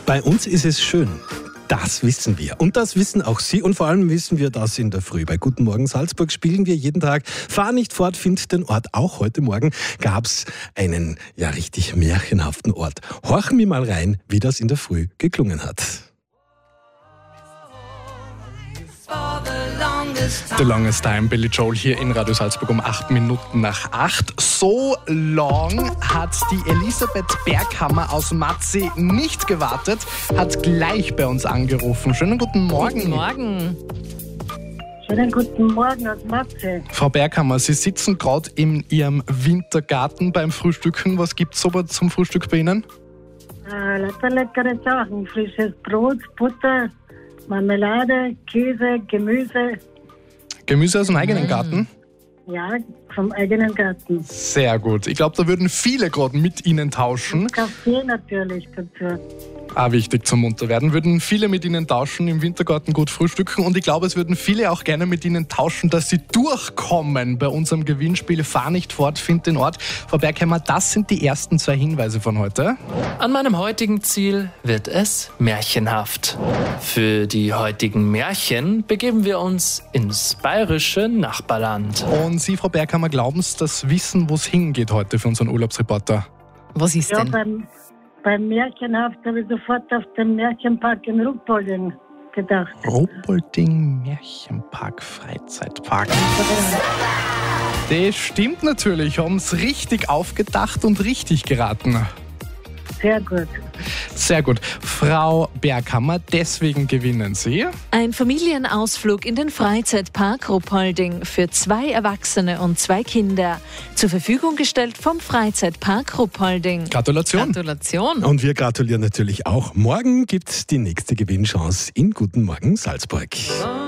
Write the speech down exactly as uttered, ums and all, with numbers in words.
Bei uns ist es schön. Das wissen wir. Und das wissen auch Sie. Und vor allem wissen wir das in der Früh. Bei Guten Morgen Salzburg spielen wir jeden Tag Fahr nicht fort, find den Ort. Auch heute Morgen gab es einen ja richtig märchenhaften Ort. Horchen wir mal rein, wie das in der Früh geklungen hat. The Longest Time, Billy Joel hier in Radio Salzburg um acht Minuten nach acht. So long hat die Elisabeth Berghammer aus Matzee nicht gewartet, hat gleich bei uns angerufen. Schönen guten Morgen. Guten Morgen. Schönen guten Morgen aus Matzee. Frau Berghammer, Sie sitzen gerade in Ihrem Wintergarten beim Frühstücken. Was gibt es so zum Frühstück bei Ihnen? Äh, lecker, leckere Sachen. Frisches Brot, Butter, Marmelade, Käse, Gemüse. Gemüse aus dem eigenen Mm. Garten? Ja, vom eigenen Garten. Sehr gut. Ich glaube, da würden viele gerade mit Ihnen tauschen. Kaffee natürlich dazu. Auch wichtig zum Munterwerden. Würden viele mit Ihnen tauschen, im Wintergarten gut frühstücken. Und ich glaube, es würden viele auch gerne mit Ihnen tauschen, dass Sie durchkommen bei unserem Gewinnspiel Fahr nicht fort, find den Ort. Frau Bergheimer, das sind die ersten zwei Hinweise von heute. An meinem heutigen Ziel wird es märchenhaft. Für die heutigen Märchen begeben wir uns ins bayerische Nachbarland. Und Sie, Frau Bergheimer, glauben Sie, das Wissen, wo es hingeht heute für unseren Urlaubsreporter? Was ist Ja, denn? beim, beim Märchenhaft habe ich sofort auf den Märchenpark in Ruppolding gedacht. Ruppolding Märchenpark, Freizeitpark. Das stimmt natürlich, haben es richtig aufgedacht und richtig geraten. Sehr gut. Sehr gut. Frau Berghammer, deswegen gewinnen Sie. Ein Familienausflug in den Freizeitpark Ruppolding für zwei Erwachsene und zwei Kinder. Zur Verfügung gestellt vom Freizeitpark Ruppolding. Gratulation. Gratulation. Und wir gratulieren natürlich auch. Morgen gibt es die nächste Gewinnchance in Guten Morgen Salzburg.